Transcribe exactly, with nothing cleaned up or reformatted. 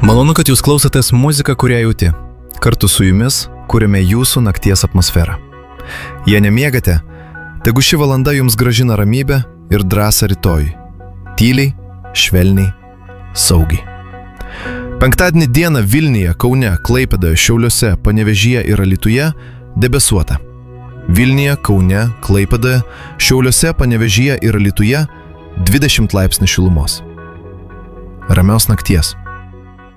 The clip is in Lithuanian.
Malonu, kad jūs klausotės muziką, kurią jauti. Kartu su jumis kuriame jūsų nakties atmosferą. Jei nemiegate, tegu ši valanda jums gražina ramybę ir drąsą rytoj. Tyliai, švelniai, saugiai. Penktadienį dieną Vilniuje, Kaune, Klaipėdoje, Šiauliuose, Panevėžyje ir Alytuje debesuota. Vilniuje, Kaune, Klaipėdoje, Šiauliuose, Panevėžyje ir Alytuje dvidešimt laipsnių šilumos. Ramios nakties.